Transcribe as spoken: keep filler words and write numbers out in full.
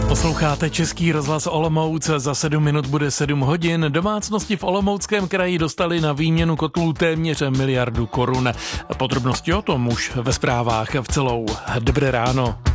Posloucháte Český rozhlas Olomouc, za sedm minut bude sedm hodin. Domácnosti v Olomouckém kraji dostali na výměnu kotlů téměř miliardu korun. Podrobnosti o tom už ve zprávách v celou. Dobré ráno.